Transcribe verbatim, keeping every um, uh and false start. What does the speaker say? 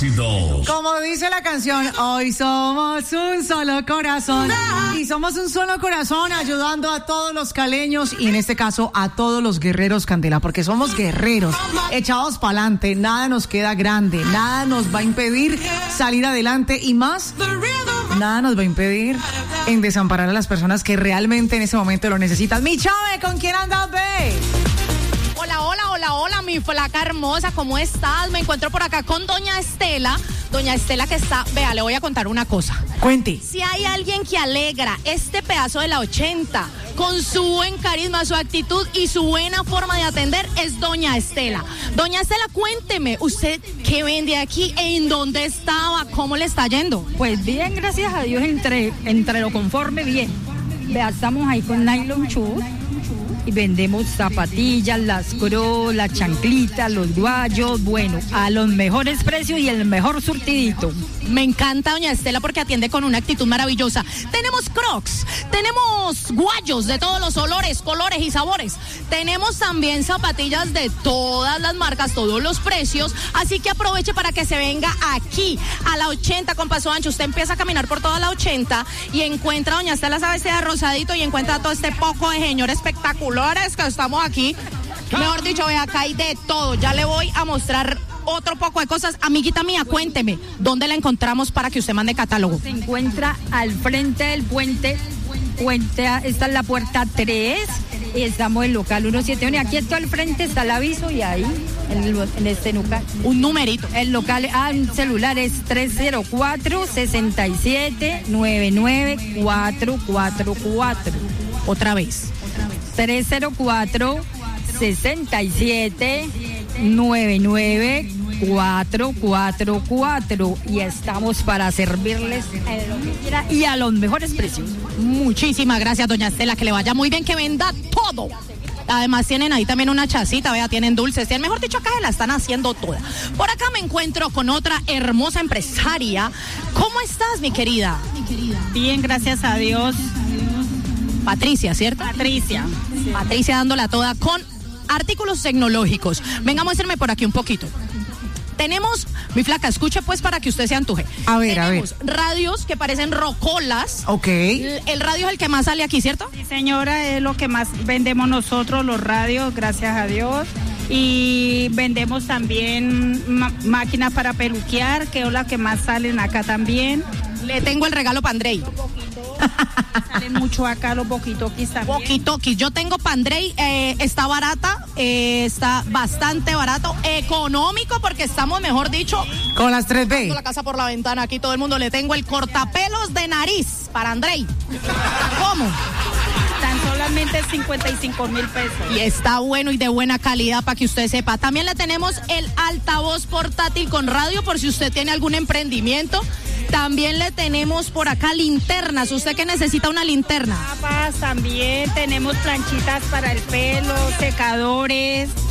éxitos. Como dice la canción, hoy somos un solo corazón. Y somos un solo corazón ayudando a todos los caleños y en este caso a todos los guerreros Candela, porque somos guerreros, echados para adelante, nada nos queda grande, nada nos va a impedir salir adelante y más, nada nos va a impedir en desamparar a las personas que realmente en ese momento lo necesitan. Mi Chave, ¿con quién andas, ve? Hola, hola, hola, hola, mi flaca hermosa, ¿cómo estás? Me encuentro por acá con doña Estela. Doña Estela que está, vea, le voy a contar una cosa. Cuente. Si hay alguien que alegra este pedazo de la ochenta con su buen carisma, su actitud y su buena forma de atender, es doña Estela. Doña Estela, cuénteme, ¿usted qué vende aquí? ¿En dónde estaba? ¿Cómo le está yendo? Pues bien, gracias a Dios, entre, entre lo conforme, bien. Vea, estamos ahí con Nylon Shoes y vendemos zapatillas, las crocs, las chanclitas, los guayos, bueno, a los mejores precios y el mejor surtidito. Me encanta doña Estela porque atiende con una actitud maravillosa. Tenemos crocs, tenemos guayos de todos los olores, colores y sabores. Tenemos también zapatillas de todas las marcas, todos los precios. Así que aproveche para que se venga aquí a la ochenta con Paso Ancho. Usted empieza a caminar por toda la ochenta y encuentra doña Estela, sabe, este rosadito y encuentra todo este poco de señor espectaculares que estamos aquí. Mejor dicho, ve, acá hay de todo. Ya le voy a mostrar otro poco de cosas. Amiguita mía, cuénteme, ¿dónde la encontramos para que usted mande catálogo? Se encuentra al frente del puente, puente, esta es la puerta tres, y estamos en el local ciento setenta y uno, y aquí está al frente, está el aviso, y ahí, en, el, en este local. Un numerito. El local, ah, un celular es tres cero cuatro, seis siete, nueve nueve cuatro cuatro cuatro. Otra vez. tres cero cuatro, seis siete, nueve nueve cuatro cuatro cuatro y estamos para servirles en lo que quiera y a los mejores precios. Muchísimas gracias, doña Estela, que le vaya muy bien, que venda todo. Además tienen ahí también una chacita, vea, tienen dulces, tienen, mejor dicho, acá se la están haciendo toda. Por acá me encuentro con otra hermosa empresaria. ¿Cómo estás, mi querida? Bien, gracias a Dios. Patricia, ¿cierto? Patricia. Sí. Patricia dándola toda con artículos tecnológicos. Venga, muéstrame por aquí un poquito. Tenemos, mi flaca, escuche pues para que usted se antoje. A ver, Tenemos a ver. radios que parecen rocolas. Ok. El, el radio es el que más sale aquí, ¿cierto? Sí, señora, es lo que más vendemos nosotros, los radios, gracias a Dios. Y vendemos también ma- máquinas para peluquear, que es la que más salen acá también. Le tengo el regalo para Andrei. Salen mucho acá los boquitoquis también. Boquitoquis. Yo tengo Pandrey, eh, está barata, eh, está bastante barato, económico, porque estamos, mejor dicho, Con las tres B. la casa por la ventana. Aquí todo el mundo le tengo el cortapelos de nariz para Andrei. ¿Cómo? Están solamente cincuenta y cinco mil pesos. Y está bueno y de buena calidad para que usted sepa. También le tenemos el altavoz portátil con radio por si usted tiene algún emprendimiento. También le tenemos por acá linternas. ¿Usted que necesita una linterna? Papas también, tenemos planchitas para el pelo, secadores.